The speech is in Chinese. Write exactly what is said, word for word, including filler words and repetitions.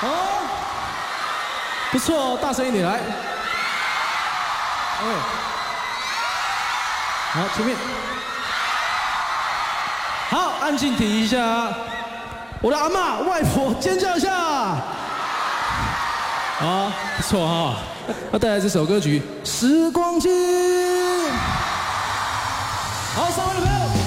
好，不错哦，大声一点来。OK， 好，前面。好，安静停一下。我的阿嬷、外婆尖叫一下。好，不错哈。要带来这首歌曲《时光机》。好，三位的朋友。